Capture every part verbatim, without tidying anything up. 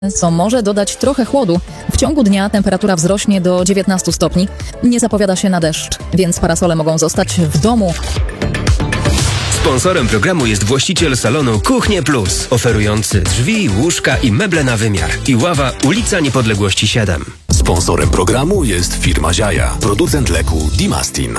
co może dodać trochę chłodu. W ciągu dnia temperatura wzrośnie do dziewiętnastu stopni. Nie zapowiada się na deszcz, więc parasole mogą zostać w domu. Sponsorem programu jest właściciel salonu Kuchnie Plus, oferujący drzwi, łóżka i meble na wymiar. Iława, ulica Niepodległości siedem. Sponsorem programu jest firma Ziaja, producent leku Dimastin.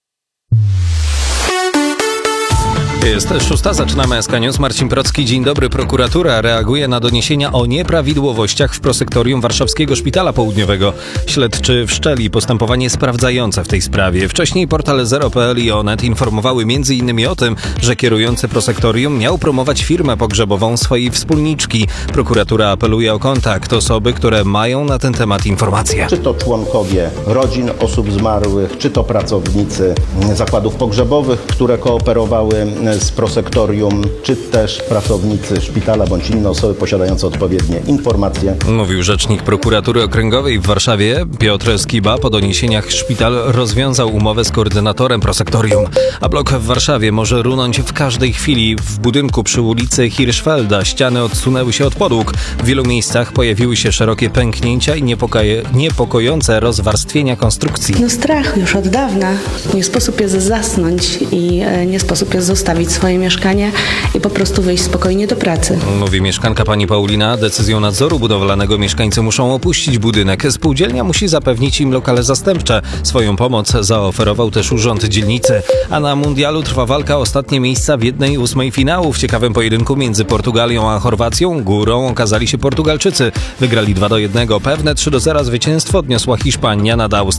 Jest szósta, zaczynamy S K News. Marcin Procki, dzień dobry. Prokuratura reaguje na doniesienia o nieprawidłowościach w prosektorium Warszawskiego Szpitala Południowego. Śledczy wszczęli postępowanie sprawdzające w tej sprawie. Wcześniej portal zero kropka p l i Onet informowały między innymi o tym, że kierujący prosektorium miał promować firmę pogrzebową swojej wspólniczki. Prokuratura apeluje o kontakt osoby, które mają na ten temat informacje. Czy to członkowie rodzin osób zmarłych, czy to pracownicy zakładów pogrzebowych, które kooperowały z prosektorium, czy też pracownicy szpitala bądź inne osoby posiadające odpowiednie informacje. Mówił rzecznik prokuratury okręgowej w Warszawie Piotr Skiba. Po doniesieniach szpital rozwiązał umowę z koordynatorem prosektorium. A blok w Warszawie może runąć w każdej chwili. W budynku przy ulicy Hirschfelda ściany odsunęły się od podłóg. W wielu miejscach pojawiły się szerokie pęknięcia i niepokoje, niepokojące rozwarstwienia konstrukcji. No strach już od dawna. Nie sposób jest zasnąć i nie sposób jest zostawić swoje mieszkanie i po prostu wyjść spokojnie do pracy. Mówi mieszkanka pani Paulina. Decyzją nadzoru budowlanego mieszkańcy muszą opuścić budynek. Spółdzielnia musi zapewnić im lokale zastępcze. Swoją pomoc zaoferował też urząd dzielnicy. A na mundialu trwa walka o ostatnie miejsca w jednej ósmej finału. W ciekawym pojedynku między Portugalią a Chorwacją górą okazali się Portugalczycy. Wygrali dwa do jednego. Pewne trzy do zera zwycięstwo odniosła Hiszpania nad Austrią.